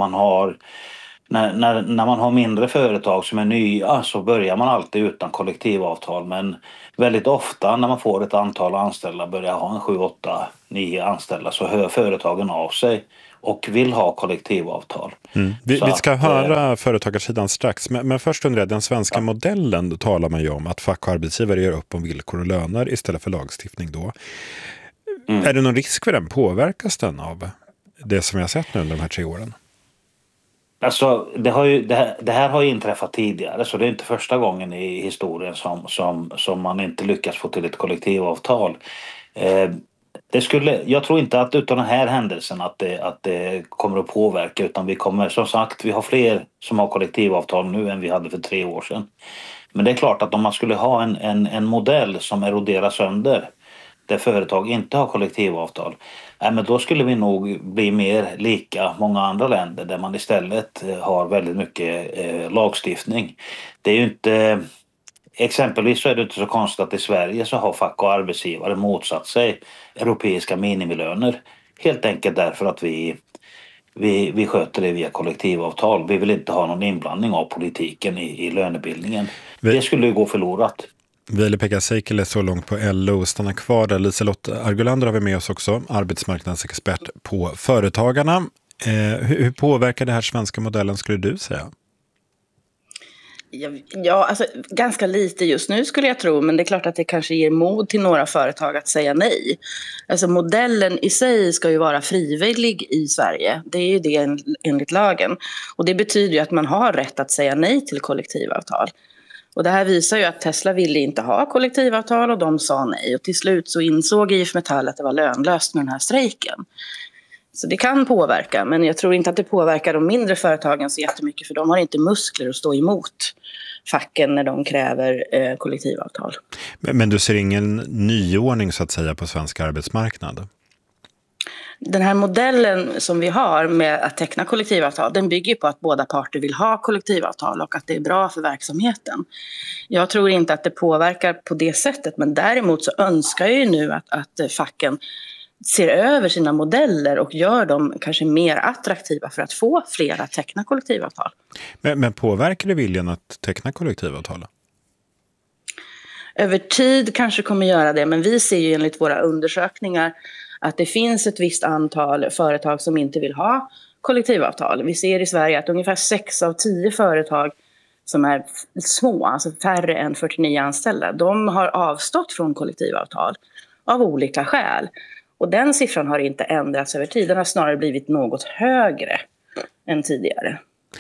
man har mindre företag som är nya så börjar man alltid utan kollektivavtal, men väldigt ofta när man får ett antal anställda, börjar ha en 7, 8, 9 anställda, så hör företagen av sig och vill ha kollektivavtal. Vi ska höra företagarsidan strax, men först undrar jag, den svenska modellen talar man ju om att fack och arbetsgivare gör upp om villkor och löner istället för lagstiftning då. Är det någon risk för den? Påverkas den av det som vi har sett nu under de här 3 åren? Alltså, det här har ju inträffat tidigare, så det är inte första gången i historien som man inte lyckas få till ett kollektivavtal. Jag tror inte att utan den här händelsen att det kommer att påverka, utan vi har fler som har kollektivavtal nu än vi hade för 3 år sedan. Men det är klart att om man skulle ha en modell som eroderar sönder, där företag inte har kollektivavtal, men då skulle vi nog bli mer lika många andra länder där man istället har väldigt mycket lagstiftning. Det är ju inte, exempelvis så är det inte så konstigt att i Sverige så har fack och arbetsgivare motsatt sig europeiska minimilöner. Helt enkelt därför att vi sköter det via kollektivavtal. Vi vill inte ha någon inblandning av politiken i lönebildningen. Det skulle ju gå förlorat. Veli-Pekka Seikkilä så långt på LO. Stanna kvar där. Liselott Argulander har vi med oss också, arbetsmarknadsexpert på Företagarna. Hur påverkar det här svenska modellen, skulle du säga? Ja, alltså ganska lite just nu skulle jag tro, men det är klart att det kanske ger mod till några företag att säga nej. Alltså modellen i sig ska ju vara frivillig i Sverige, det är ju det enligt lagen. Och det betyder ju att man har rätt att säga nej till kollektivavtal. Och det här visar ju att Tesla ville inte ha kollektivavtal och de sa nej. Och till slut så insåg IF Metall att det var lönlöst med den här strejken. Så det kan påverka, men jag tror inte att det påverkar de mindre företagen så jättemycket, för de har inte muskler att stå emot facken när de kräver kollektivavtal. Men du ser ingen nyordning så att säga på svensk arbetsmarknad? Den här modellen som vi har med att teckna kollektivavtal, den bygger på att båda parter vill ha kollektivavtal och att det är bra för verksamheten. Jag tror inte att det påverkar på det sättet, men däremot så önskar jag ju nu att facken ser över sina modeller och gör dem kanske mer attraktiva för att få fler att teckna kollektivavtal. Men påverkar det viljan att teckna kollektivavtal? Över tid kanske kommer göra det, men vi ser ju enligt våra undersökningar att det finns ett visst antal företag som inte vill ha kollektivavtal. Vi ser i Sverige att ungefär 6 av 10 företag som är små, alltså färre än 49 anställda, de har avstått från kollektivavtal av olika skäl. Och den siffran har inte ändrats över tid, den har snarare blivit något högre än tidigare.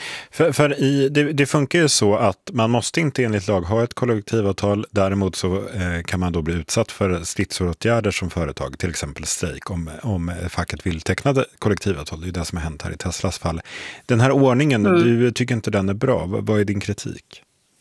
Det funkar ju så att man måste inte enligt lag ha ett kollektivavtal. Däremot så kan man då bli utsatt för stridsåtgärder som företag, till exempel strejk, om facket vill teckna kollektivavtal. Det är det som har hänt här i Teslas fall. Den här ordningen, du tycker inte den är bra. Vad är din kritik?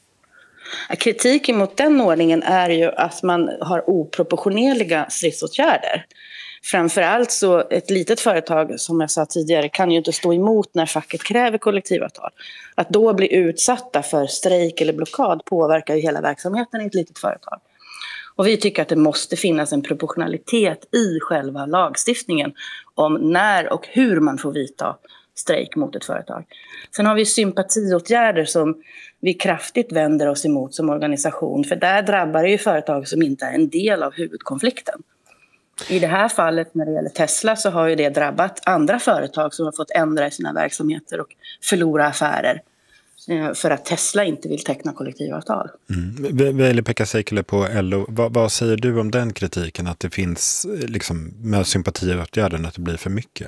Kritiken mot den ordningen är ju att man har oproportionerliga stridsåtgärder. Framförallt så ett litet företag, som jag sa tidigare, kan ju inte stå emot när facket kräver kollektivavtal. Att då bli utsatta för strejk eller blockad påverkar ju hela verksamheten i ett litet företag. Och vi tycker att det måste finnas en proportionalitet i själva lagstiftningen om när och hur man får vidta strejk mot ett företag. Sen har vi sympatiåtgärder som vi kraftigt vänder oss emot som organisation, för där drabbar det ju företag som inte är en del av huvudkonflikten. I det här fallet när det gäller Tesla så har ju det drabbat andra företag som har fått ändra sina verksamheter och förlora affärer för att Tesla inte vill teckna kollektivavtal. Veli-Pekka Seikkilä på LO, vad säger du om den kritiken, att det finns liksom med sympatiåtgärden att det blir för mycket?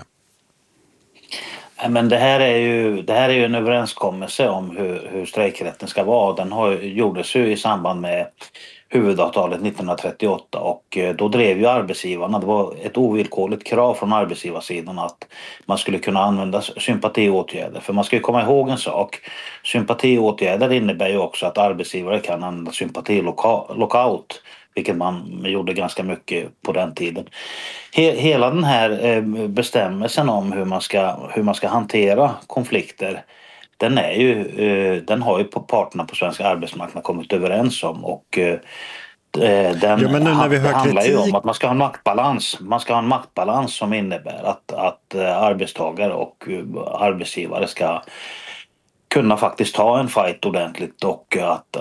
Men det här är ju en överenskommelse om hur strejkrätten ska vara. Den gjordes ju i samband med huvudavtalet 1938 och då drev ju arbetsgivarna, det var ett ovillkorligt krav från arbetsgivarsidan att man skulle kunna använda sympatiåtgärder. För man ska ju komma ihåg en sak, sympatiåtgärder innebär ju också att arbetsgivare kan använda sympatilockout, vilket man gjorde ganska mycket på den tiden. Hela den här bestämmelsen om hur man ska hantera konflikter, den har ju parterna på svensk arbetsmarknad kommit överens om, och den men nu när vi hör handlar ju kritik... om att man ska ha en maktbalans. Man ska ha en maktbalans som innebär att arbetstagare och arbetsgivare ska kunna faktiskt ta en fight ordentligt, och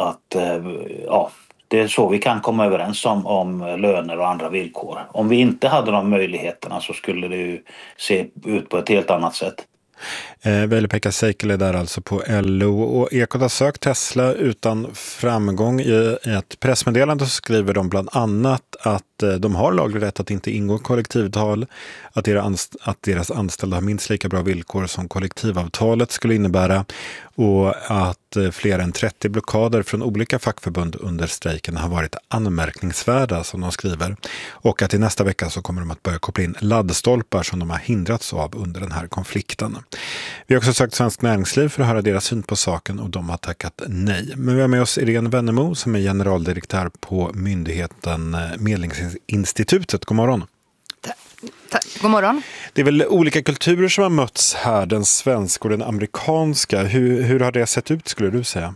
det är så vi kan komma överens om löner och andra villkor. Om vi inte hade de möjligheterna så skulle det ju se ut på ett helt annat sätt. Veli-Pekka Seikkilä där alltså på LO, och Ekot har sökt Tesla utan framgång. I ett pressmeddelande så skriver de bland annat att de har laglig rätt att inte ingå kollektivavtal, att deras anställda har minst lika bra villkor som kollektivavtalet skulle innebära, och att fler än 30 blockader från olika fackförbund under strejken har varit anmärkningsvärda, som de skriver, och att i nästa vecka så kommer de att börja koppla in laddstolpar som de har hindrats av under den här konflikten. Vi har också sökt Svensk Näringsliv för att höra deras syn på saken, och de har tackat nej. Men vi har med oss Irene Wennemo som är generaldirektör på myndigheten Medlingsinstitutet. God morgon. God morgon. Det är väl olika kulturer som har mötts här, den svenska och den amerikanska. Hur har det sett ut, skulle du säga?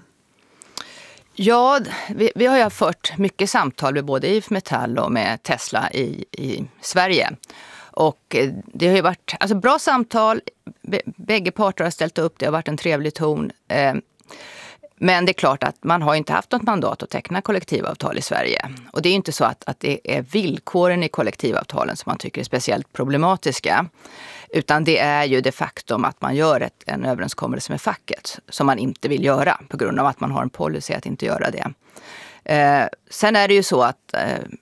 Ja, vi har ju fört mycket samtal med både IF Metall och med Tesla i Sverige. Och det har ju varit bra samtal, bägge parter har ställt upp, det har varit en trevlig ton. Men det är klart att man har inte haft något mandat att teckna kollektivavtal i Sverige. Och det är inte så att det är villkoren i kollektivavtalen som man tycker är speciellt problematiska. Utan det är ju det faktum att man gör en överenskommelse med facket som man inte vill göra på grund av att man har en policy att inte göra det. Sen är det ju så att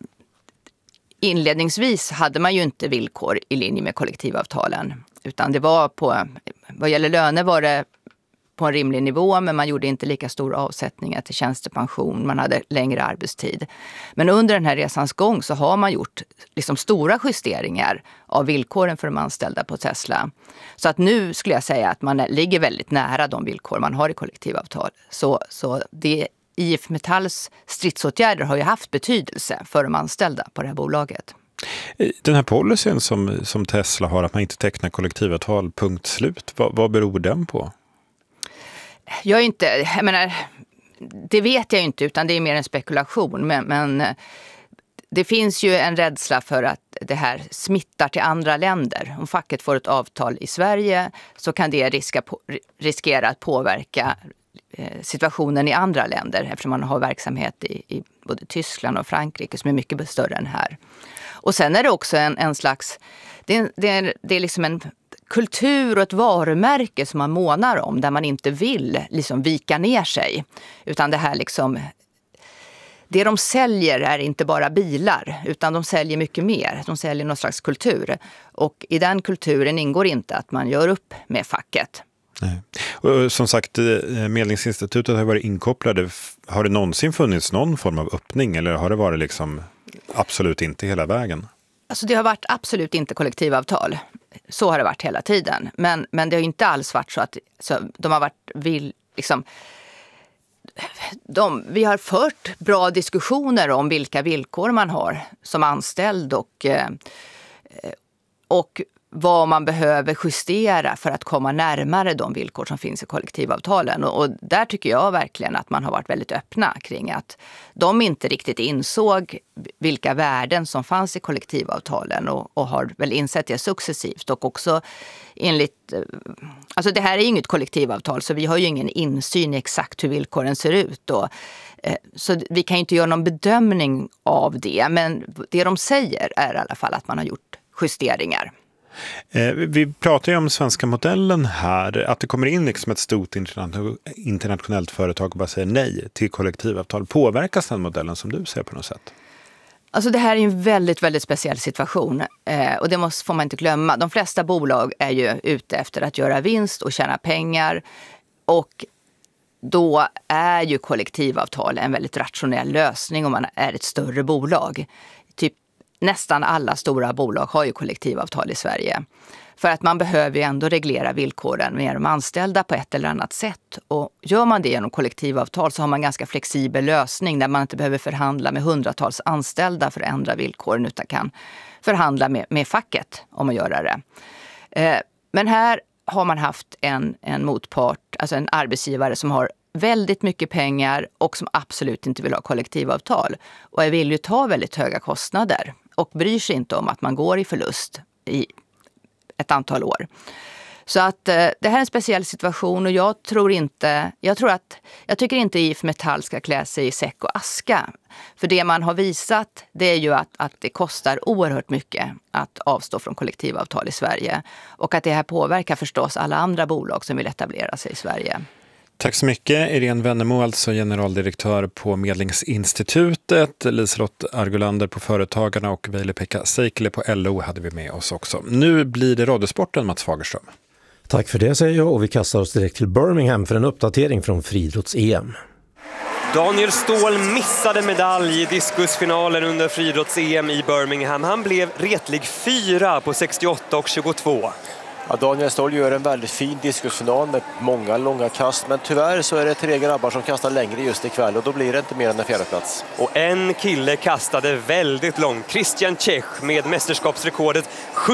inledningsvis hade man ju inte villkor i linje med kollektivavtalen. Utan det var vad gäller löner var det på en rimlig nivå, men man gjorde inte lika stora avsättningar till tjänstepension, man hade längre arbetstid. Men under den här resans gång så har man gjort stora justeringar av villkoren för de anställda på Tesla. Så att nu skulle jag säga att man ligger väldigt nära de villkor man har i kollektivavtal. Så det IF Metalls stridsåtgärder har ju haft betydelse för de anställda på det här bolaget. Den här policyn som Tesla har, att man inte tecknar kollektivavtal, punkt slut, vad beror den på? Det vet jag inte, utan det är mer en spekulation. Men det finns ju en rädsla för att det här smittar till andra länder. Om facket får ett avtal i Sverige så kan det riskera att påverka situationen i andra länder, eftersom man har verksamhet i både Tyskland och Frankrike som är mycket större än här. Och sen är det också en slags, det är liksom en kultur och ett varumärke som man månar om, där man inte vill vika ner sig, utan det här det de säljer är inte bara bilar, utan de säljer mycket mer. De säljer någon slags kultur, och i den kulturen ingår inte att man gör upp med facket. Nej. Och som sagt, Medlingsinstitutet har varit inkopplade. Har det någonsin funnits någon form av öppning, eller har det varit absolut inte hela vägen? Det har varit absolut inte kollektivavtal. Så har det varit hela tiden. Men det har inte alls varit så att de har varit vi har fört bra diskussioner om vilka villkor man har som anställd och vad man behöver justera för att komma närmare de villkor som finns i kollektivavtalen. Och där tycker jag verkligen att man har varit väldigt öppna kring att de inte riktigt insåg vilka värden som fanns i kollektivavtalen, och har väl insett det successivt. Och också enligt, det här är ju inget kollektivavtal, så vi har ju ingen insyn i exakt hur villkoren ser ut. Så vi kan ju inte göra någon bedömning av det, men det de säger är i alla fall att man har gjort justeringar. Vi pratar ju om svenska modellen här, att det kommer in ett stort internationellt företag och bara säger nej till kollektivavtal. Påverkas den modellen som du ser på något sätt? Det här är en väldigt, väldigt speciell situation, och det får man inte glömma. De flesta bolag är ju ute efter att göra vinst och tjäna pengar, och då är ju kollektivavtal en väldigt rationell lösning om man är ett större bolag. Nästan alla stora bolag har ju kollektivavtal i Sverige. För att man behöver ju ändå reglera villkoren med de anställda på ett eller annat sätt. Och gör man det genom kollektivavtal så har man en ganska flexibel lösning där man inte behöver förhandla med hundratals anställda för att ändra villkoren, utan kan förhandla med facket om att göra det. Men här har man haft en motpart, alltså en arbetsgivare som har väldigt mycket pengar och som absolut inte vill ha kollektivavtal. Och jag vill ju ta väldigt höga kostnader och bryr sig inte om att man går i förlust i ett antal år. Så att det här är en speciell situation och jag tycker inte IF Metall ska klä sig i säck och aska. För det man har visat, det är ju att det kostar oerhört mycket att avstå från kollektivavtal i Sverige. Och att det här påverkar förstås alla andra bolag som vill etablera sig i Sverige. Tack så mycket, Irene Wennemo, alltså generaldirektör på Medlingsinstitutet, Liselott Argulander på Företagarna och Veilepekka Seikele på LO hade vi med oss också. Nu blir det Radiosporten, Mats Fagerström. Tack för det, säger jag, och vi kastar oss direkt till Birmingham för en uppdatering från friidrotts-EM. Daniel Ståhl missade medalj i diskusfinalen under friidrotts-EM i Birmingham. Han blev retlig 4 på 68 och 22. Ja, Daniel Ståhl gör en väldigt fin diskusfinal med många långa kast, men tyvärr så är det 3 grabbar som kastar längre just ikväll och då blir det inte mer än en 4:e plats. Och en kille kastade väldigt långt, Christian Czech, med mästerskapsrekordet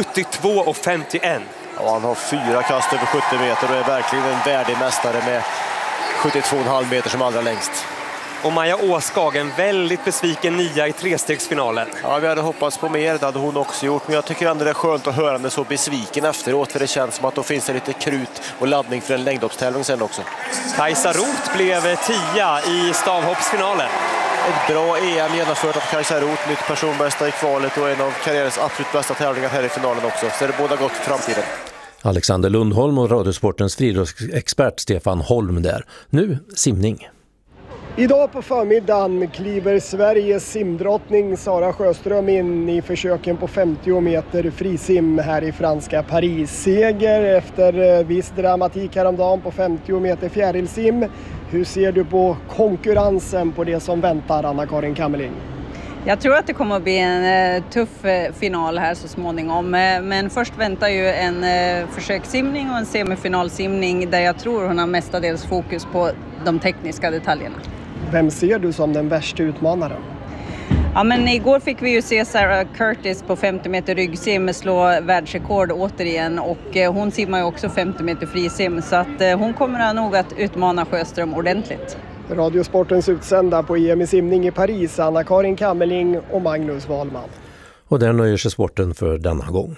72,51. Ja, han har 4 kast över 70 meter och är verkligen en värdig mästare med 72,5 meter som allra längst. Och Maja Åskag, en väldigt besviken 9 i 3-stegsfinalen. Ja, vi hade hoppats på mer, det hade hon också gjort. Men jag tycker ändå det är skönt att höra henne så besviken efteråt. För det känns som att då finns det lite krut och laddning för en längdhoppstävling sen också. Kajsa Roth blev 10 i stavhoppsfinalen. Ett bra EM genomfört av Kajsa Roth, nytt personbästa i kvalet och en av karriärens absolut bästa tävlingar här i finalen också. Så det är båda gott för framtiden. Alexander Lundholm och Radiosportens friidrottsexpert Stefan Holm där. Nu simning. Idag på förmiddagen kliver Sveriges simdrottning Sara Sjöström in i försöken på 50 meter frisim här i franska Paris. Seger efter viss dramatik häromdagen på 50 meter fjärilsim. Hur ser du på konkurrensen på det som väntar, Anna-Karin Kammerling? Jag tror att det kommer att bli en tuff final här så småningom. Men först väntar ju en försökssimning och en semifinalsimning där jag tror hon har mestadels fokus på de tekniska detaljerna. Vem ser du som den värsta utmanaren? Ja, men igår fick vi ju se Sarah Curtis på 50 meter ryggsim slå världsrekord återigen och hon simmar ju också 50 meter frisim så att hon kommer nog att utmana Sjöström ordentligt. Radiosportens utsända på EM i simning i Paris, Anna-Karin Kammerling och Magnus Wahlman. Och där nöjer sig sporten för denna gång.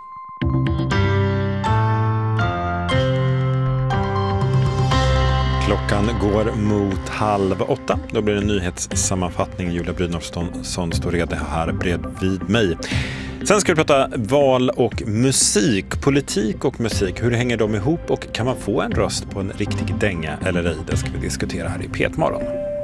Klockan går mot 7:30. Då blir det en nyhetssammanfattning. Julia Brynolfsson står redo här bredvid mig. Sen ska vi prata val och musik, politik och musik. Hur hänger de ihop och kan man få en röst på en riktig dänga eller ej? Det ska vi diskutera här i P1-morgon.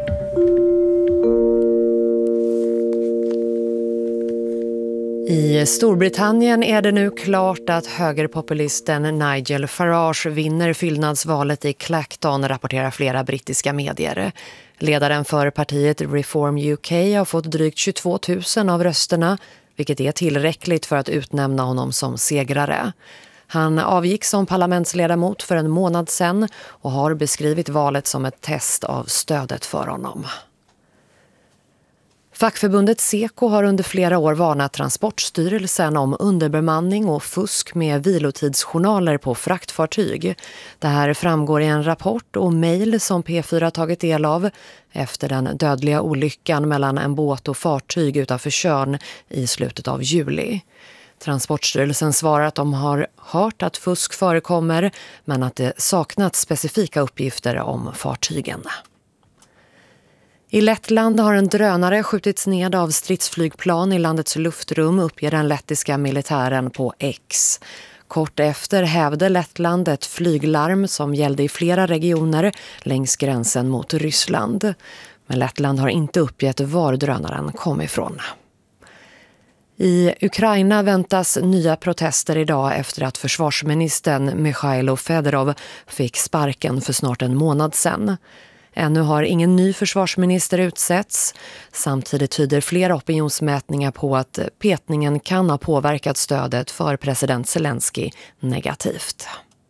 I Storbritannien är det nu klart att högerpopulisten Nigel Farage vinner fyllnadsvalet i Clacton, rapporterar flera brittiska medier. Ledaren för partiet Reform UK har fått drygt 22 000 av rösterna, vilket är tillräckligt för att utnämna honom som segrare. Han avgick som parlamentsledamot för en månad sedan och har beskrivit valet som ett test av stödet för honom. Fackförbundet Seko har under flera år varnat Transportstyrelsen om underbemanning och fusk med vilotidsjournaler på fraktfartyg. Det här framgår i en rapport och mejl som P4 tagit del av efter den dödliga olyckan mellan en båt och fartyg utanför Tjörn i slutet av juli. Transportstyrelsen svarar att de har hört att fusk förekommer men att det saknats specifika uppgifter om fartygen. I Lettland har en drönare skjutits ned av stridsflygplan i landets luftrum, uppger den lettiska militären på X. Kort efter hävde Lettland ett flyglarm som gällde i flera regioner längs gränsen mot Ryssland. Men Lettland har inte uppgett var drönaren kom ifrån. I Ukraina väntas nya protester idag efter att försvarsministern Mikhailo Fedorov fick sparken för snart en månad sedan. Ännu har ingen ny försvarsminister utsetts. Samtidigt tyder flera opinionsmätningar på att petningen kan ha påverkat stödet för president Zelensky negativt.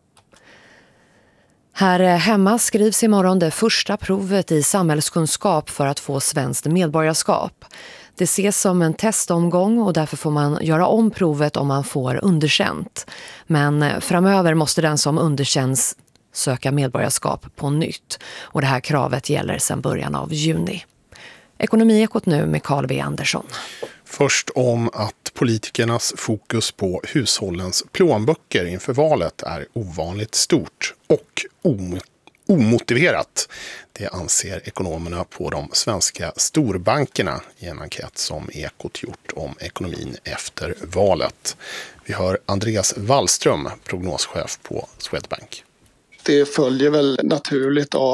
Här hemma skrivs imorgon det första provet i samhällskunskap för att få svenskt medborgarskap. Det ses som en testomgång och därför får man göra om provet om man får underkänt. Men framöver måste den som underkänns söka medborgarskap på nytt. Och det här kravet gäller sedan början av juni. Ekonomiekot nu med Carl B. Andersson. Först om att politikernas fokus på hushållens plånböcker inför valet är ovanligt stort och omotiverat. Det anser ekonomerna på de svenska storbankerna i en enkät som Ekot gjort om ekonomin efter valet. Vi hör Andreas Wallström, prognoschef på Swedbank. Det följer väl naturligt av